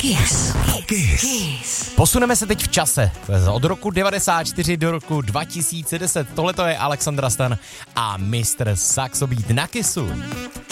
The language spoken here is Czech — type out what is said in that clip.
Kiss. Posuneme se teď v čase. Od roku 94 do roku 2010. Tohle to je Alexandra Stan a Mr. Saxo Beat na Kissu.